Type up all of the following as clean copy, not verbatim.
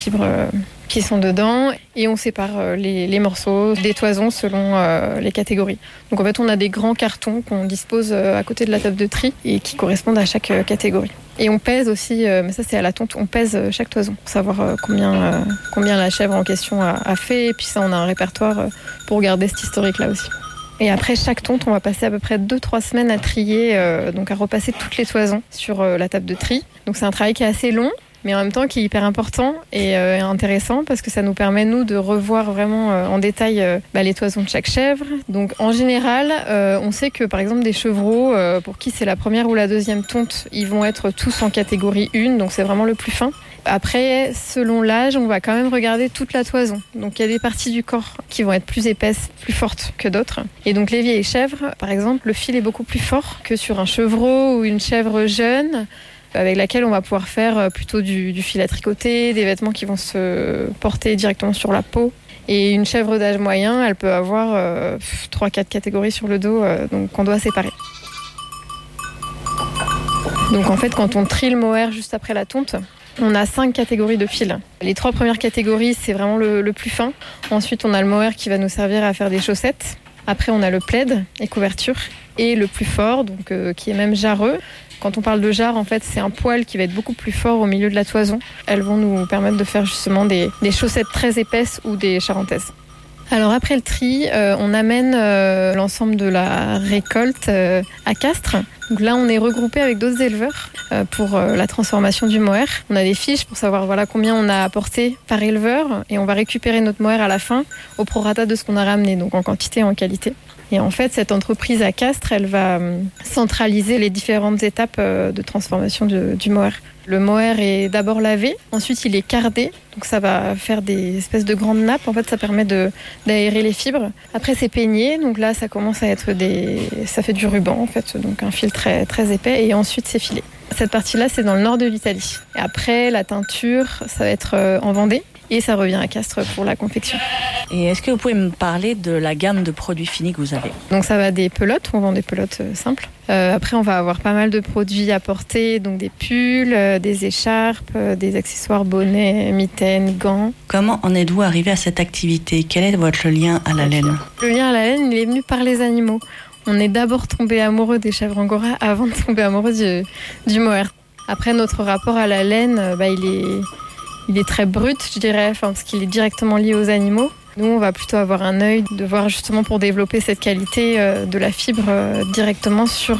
fibres qui sont dedans et on sépare les morceaux des toisons selon les catégories. Donc en fait, on a des grands cartons qu'on dispose à côté de la table de tri et qui correspondent à chaque catégorie. Et on pèse aussi, mais ça c'est à la tonte, on pèse chaque toison pour savoir combien la chèvre en question a fait. Et puis ça, on a un répertoire pour garder cet historique-là aussi. Et après chaque tonte, on va passer à peu près 2-3 semaines à trier, donc à repasser toutes les toisons sur la table de tri. Donc c'est un travail qui est assez long, mais en même temps qui est hyper important et intéressant parce que ça nous permet, nous, de revoir vraiment en détail les toisons de chaque chèvre. Donc en général, on sait que par exemple des chevreaux, pour qui c'est la première ou la deuxième tonte, ils vont être tous en catégorie 1, donc c'est vraiment le plus fin. Après, selon l'âge, on va quand même regarder toute la toison. Donc il y a des parties du corps qui vont être plus épaisses, plus fortes que d'autres. Et donc les vieilles chèvres, par exemple, le fil est beaucoup plus fort que sur un chevreau ou une chèvre jeune, avec laquelle on va pouvoir faire plutôt du fil à tricoter, des vêtements qui vont se porter directement sur la peau. Et une chèvre d'âge moyen, elle peut avoir 3-4 catégories sur le dos, donc qu'on doit séparer. Donc en fait, quand on trie le mohair juste après la tonte, on a 5 catégories de fils. Les 3 premières catégories, c'est vraiment le plus fin. Ensuite, on a le mohair qui va nous servir à faire des chaussettes. Après, on a le plaid et couverture. Et le plus fort, donc qui est même jarreux. Quand on parle de jarre, en fait, c'est un poil qui va être beaucoup plus fort au milieu de la toison. Elles vont nous permettre de faire justement des chaussettes très épaisses ou des charentaises. Alors après le tri, on amène l'ensemble de la récolte à Castres. Donc là, on est regroupé avec d'autres éleveurs pour la transformation du mohair. On a des fiches pour savoir combien on a apporté par éleveur et on va récupérer notre mohair à la fin au prorata de ce qu'on a ramené, donc en quantité et en qualité. Et en fait, cette entreprise à Castres, elle va centraliser les différentes étapes de transformation du mohair. Le mohair est d'abord lavé, ensuite il est cardé, donc ça va faire des espèces de grandes nappes. En fait, ça permet d'aérer les fibres. Après, c'est peigné, donc là, ça commence à être ça fait du ruban en fait, donc un fil très très épais, et ensuite c'est filé. Cette partie-là, c'est dans le nord de l'Italie. Et après, la teinture, ça va être en Vendée. Et ça revient à Castres pour la confection. Et est-ce que vous pouvez me parler de la gamme de produits finis que vous avez ? Donc ça va des pelotes, on vend des pelotes simples. Après, on va avoir pas mal de produits à porter, donc des pulls, des écharpes, des accessoires, bonnets, mitaines, gants. Comment en êtes-vous arrivé à cette activité ? Quel est votre lien à la laine ? Le lien à la laine, il est venu par les animaux. On est d'abord tombé amoureux des chèvres angora avant de tomber amoureux du mohair. Après, notre rapport à la laine, il est très brut, je dirais, parce qu'il est directement lié aux animaux. Nous, on va plutôt avoir un œil de voir justement pour développer cette qualité de la fibre directement sur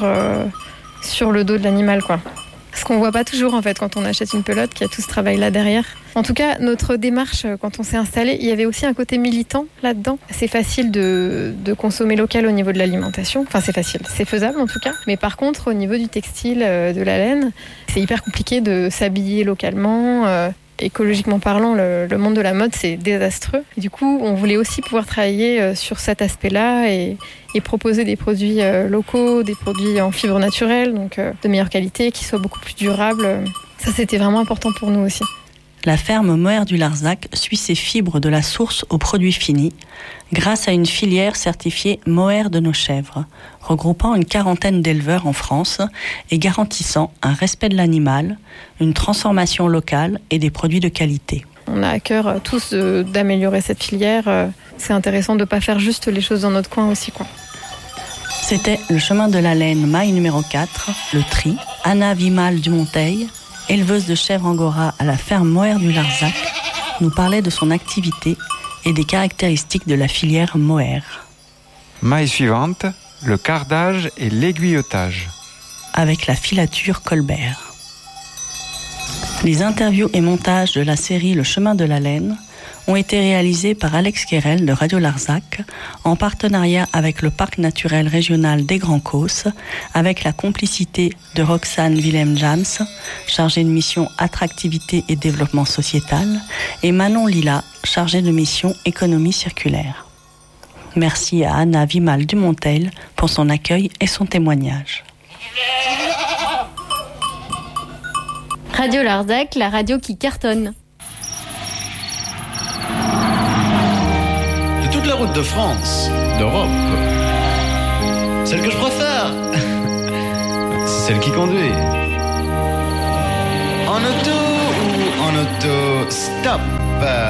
le dos de l'animal, quoi. Ce qu'on voit pas toujours en fait quand on achète une pelote, qu'il y a tout ce travail-là derrière. En tout cas, notre démarche, quand on s'est installé, il y avait aussi un côté militant là-dedans. C'est facile de consommer local au niveau de l'alimentation. Enfin, c'est facile, c'est faisable en tout cas. Mais par contre, au niveau du textile, de la laine, c'est hyper compliqué de s'habiller localement. Écologiquement parlant, le monde de la mode, c'est désastreux. Et du coup, on voulait aussi pouvoir travailler sur cet aspect-là et proposer des produits locaux, des produits en fibres naturelles, donc de meilleure qualité, qui soient beaucoup plus durables. Ça, c'était vraiment important pour nous aussi. La ferme Mohair du Larzac suit ses fibres de la source aux produits finis grâce à une filière certifiée Mohair de nos chèvres, regroupant une quarantaine d'éleveurs en France et garantissant un respect de l'animal, une transformation locale et des produits de qualité. On a à cœur tous d'améliorer cette filière. C'est intéressant de ne pas faire juste les choses dans notre coin aussi, quoi. C'était le chemin de la laine maille numéro 4, le tri. Anna Vimal Dumonteil, éleveuse de chèvres angora à la ferme Mohair du Larzac, nous parlait de son activité et des caractéristiques de la filière Mohair. Maille suivante, le cardage et l'aiguillotage. Avec la filature Colbert. Les interviews et montages de la série Le chemin de la laine ont été réalisés par Alex Querel de Radio Larzac en partenariat avec le Parc naturel régional des Grands Causses, avec la complicité de Roxane Willem-Jans, chargée de mission attractivité et développement sociétal, et Manon Lila, chargée de mission économie circulaire. Merci à Anna Vimal Dumonteil pour son accueil et son témoignage. Radio Larzac, la radio qui cartonne. De toute la route de France, d'Europe, celle que je préfère, c'est celle qui conduit. En auto ou en en auto, stop.